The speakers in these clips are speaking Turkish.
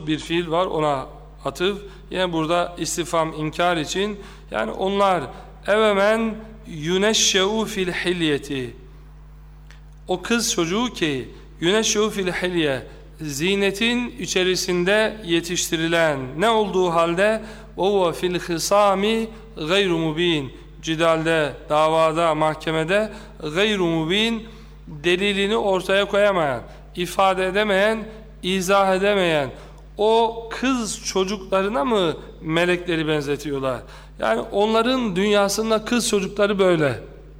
mansub bir fiil var, ona atıf. Yine burada istifham inkar için. Yani onlar evemen yuneşşe'u fil hilyeti. O kız çocuğu ki yuneşşe'u fil hilye, zinetin içerisinde yetiştirilen, ne olduğu halde o fil hisami gayru mubin, cidalde, davada, mahkemede gayru mubin, delilini ortaya koyamayan, ifade edemeyen, izah edemeyen o kız çocuklarına mı melekleri benzetiyorlar? Yani onların dünyasında kız çocukları böyle.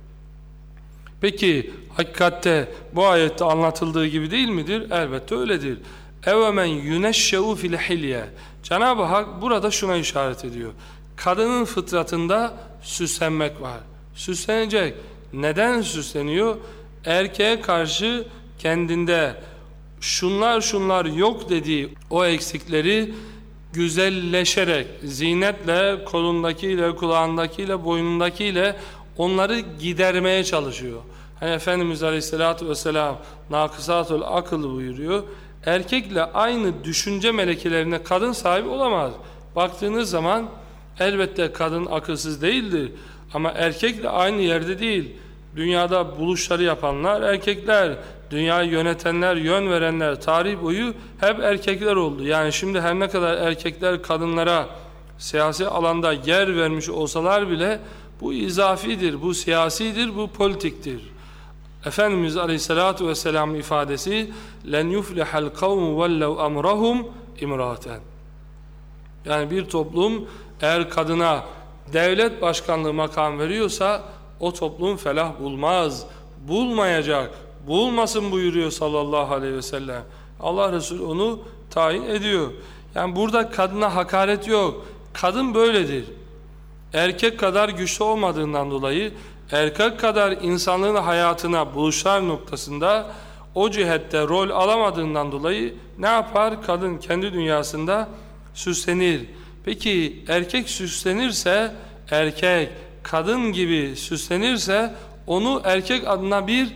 Peki hakikatte bu ayette anlatıldığı gibi değil midir? Elbette öyledir. Evemen yuneşşe'u fil hilye. Cenab-ı Hak burada şuna işaret ediyor. Kadının fıtratında süslenmek var. Süslenecek. Neden süsleniyor? Erkeğe karşı kendinde şunlar yok dediği o eksikleri güzelleşerek, zinetle, kolundakiyle, kulağındakiyle, boynundakiyle onları gidermeye çalışıyor. Hani Efendimiz Aleyhisselatü Vesselam nakısatul akıl buyuruyor. Erkekle aynı düşünce melekelerine kadın sahibi olamaz. Baktığınız zaman elbette kadın akılsız değildir. Ama erkekle aynı yerde değil. Dünyada buluşları yapanlar erkekler, dünyayı yönetenler, yön verenler tarih boyu hep erkekler oldu. Yani şimdi her ne kadar erkekler kadınlara siyasi alanda yer vermiş olsalar bile bu izafidir, bu siyasidir, bu politiktir. Efendimiz Aleyhisselatü Vesselam ifadesi len yuflihal kavmu vellev amrahum imraten. Yani bir toplum eğer kadına devlet başkanlığı makam veriyorsa o toplum felah bulmaz, bulmayacak, bulmasın buyuruyor sallallahu aleyhi ve sellem. Allah Resulü onu tayin ediyor. Yani burada kadına hakaret yok. Kadın böyledir. Erkek kadar güçlü olmadığından dolayı, erkek kadar insanlığın hayatına buluşlar noktasında o cihette rol alamadığından dolayı ne yapar? Kadın kendi dünyasında süslenir. Peki erkek süslenirse, erkek kadın gibi süslenirse onu erkek adına bir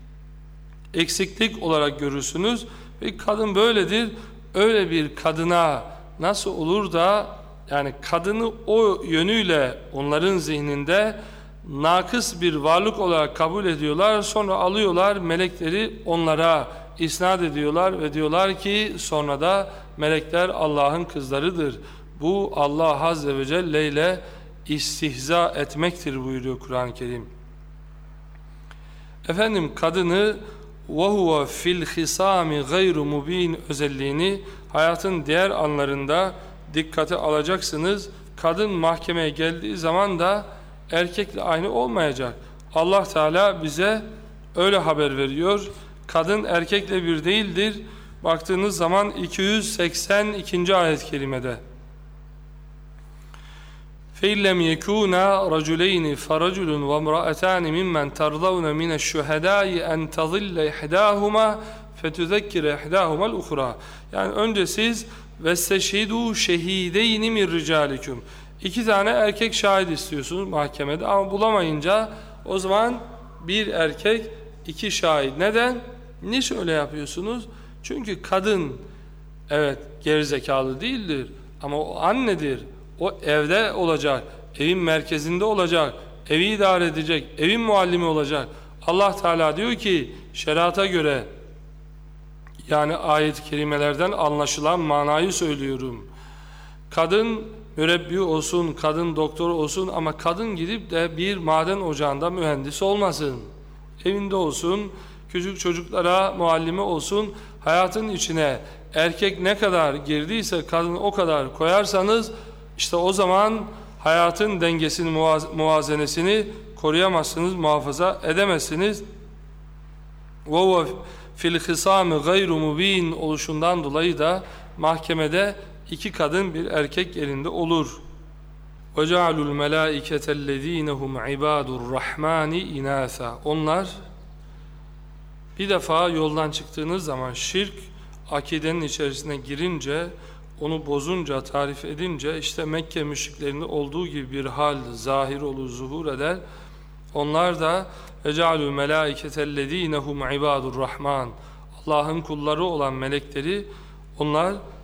eksiklik olarak görürsünüz. Ve kadın böyledir. Öyle bir kadına nasıl olur da yani kadını o yönüyle onların zihninde nakıs bir varlık olarak kabul ediyorlar. Sonra alıyorlar melekleri onlara isnat ediyorlar ve diyorlar ki sonra da melekler Allah'ın kızlarıdır. Bu Allah Azze ve Celle ile istihza etmektir buyuruyor Kur'an-ı Kerim. Efendim kadını وَهُوَ فِي الْخِسَامِ غَيْرُ مُب۪ينَ özelliğini hayatın diğer anlarında dikkate alacaksınız. Kadın mahkemeye geldiği zaman da erkekle aynı olmayacak. Allah Teala bize öyle haber veriyor. Kadın erkekle bir değildir. Baktığınız zaman 282. ayet-i kerimede فَاِلَّمْ يَكُونَا رَجُلَيْنِ فَرَجُلٌ وَامْرَأَتَانِ مِمَّنْ تَرْضَوْنَ مِنَ الشُّهَدَاءِ اَنْ تَظِلَّ اِحْدَاهُمَا فَتُذَكِّرَ اِحْدَاهُمَا الْاُخْرَى. Yani önce siz وَاسْتَشْهِدُوا شَهِيدَيْنِ مِنْ رِجَالِكُمْ. İki tane erkek şahit istiyorsunuz mahkemede ama bulamayınca o zaman bir erkek iki şahit. Neden? Niçin öyle yapıyorsunuz? Çünkü kadın evet gerizekalı değildir ama o annedir. O evde olacak, evin merkezinde olacak, evi idare edecek, evin muallimi olacak. Allah Teala diyor ki şerata göre, yani ayet-i kerimelerden anlaşılan manayı söylüyorum. Kadın mürebbi olsun, kadın doktor olsun ama kadın gidip de bir maden ocağında mühendis olmasın. Evinde olsun, küçük çocuklara muallimi olsun. Hayatın içine erkek ne kadar girdiyse kadın o kadar koyarsanız İşte o zaman hayatın dengesini, muvazenesini koruyamazsınız, muhafaza edemezsiniz. وَوَ فِي الْخِسَامِ غَيْرُ مُب۪ينَ oluşundan dolayı da mahkemede iki kadın bir erkek yerinde olur. وَجَعَلُوا الْمَلَائِكَةَ الَّذ۪ينَ هُمْ عِبَادُ الرَّحْمَانِ اِنَاثًا. Onlar bir defa yoldan çıktığınız zaman şirk akidenin içerisine girince, onu bozunca, tarif edince işte Mekke müşriklerinde olduğu gibi bir hal zahir olur, zuhur eder. Onlar da ec'alû melâiketellezîne hum ibâdur rahman. Allah'ın kulları olan melekleri onlar